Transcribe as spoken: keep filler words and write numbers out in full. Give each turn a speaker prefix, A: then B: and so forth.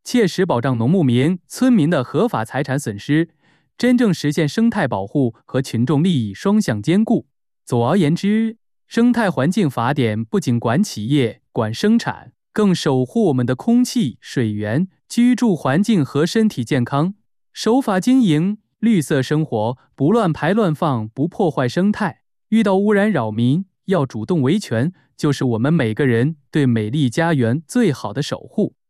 A: 切实保障农牧民、村民的合法财产损失，真正实现生态保护和群众利益双向兼顾。总而言之，生态环境法典不仅管企业、管生产，更守护我们的空气、水源、居住环境和身体健康。守法经营，绿色生活，不乱排乱放，不破坏生态。遇到污染扰民，要主动维权，就是我们每个人对美丽家园最好的守护。